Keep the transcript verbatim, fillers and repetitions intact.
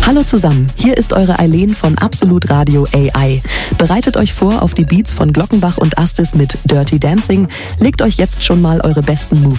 Hallo zusammen, hier ist eure Eileen von Absolut Radio A I. Bereitet euch vor auf die Beats von Glockenbach und Astis mit Dirty Dancing. Legt euch jetzt schon mal eure besten Moves